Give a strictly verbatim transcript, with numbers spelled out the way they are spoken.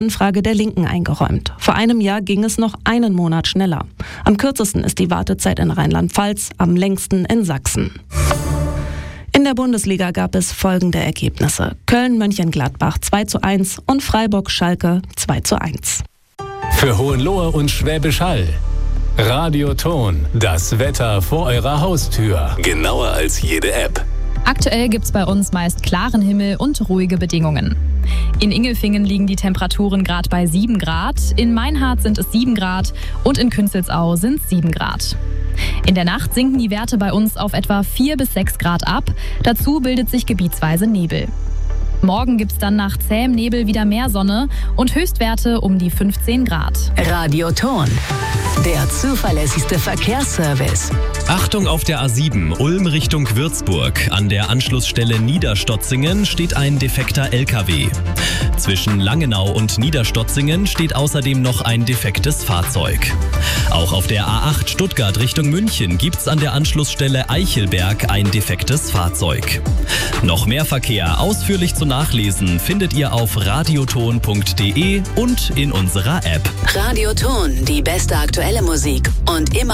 Anfrage der Linken eingeräumt. Vor einem Jahr ging es noch einen Monat schneller. Am kürzesten ist die Wartezeit in Rheinland-Pfalz, am längsten in Sachsen. In der Bundesliga gab es folgende Ergebnisse: Köln-Mönchengladbach zwei zu eins und Freiburg-Schalke zwei zu eins. Für Hohenlohe und Schwäbisch Hall: Radioton, das Wetter vor eurer Haustür. Genauer als jede App. Aktuell gibt's bei uns meist klaren Himmel und ruhige Bedingungen. In Ingelfingen liegen die Temperaturen gerade bei sieben Grad, in Meinhardt sind es sieben Grad und in Künzelsau sind es sieben Grad. In der Nacht sinken die Werte bei uns auf etwa vier bis sechs Grad ab, dazu bildet sich gebietsweise Nebel. Morgen gibt's dann nach zähem Nebel wieder mehr Sonne und Höchstwerte um die fünfzehn Grad. Radioton, der zuverlässigste Verkehrsservice. Achtung auf der A sieben, Ulm Richtung Würzburg. An der Anschlussstelle Niederstotzingen steht ein defekter L K W. Zwischen Langenau und Niederstotzingen steht außerdem noch ein defektes Fahrzeug. Auch auf der A acht Stuttgart Richtung München gibt's an der Anschlussstelle Eichelberg ein defektes Fahrzeug. Noch mehr Verkehr ausführlich zu nachlesen findet ihr auf radioton punkt de und in unserer App. Radioton, die beste aktuelle Musik und immer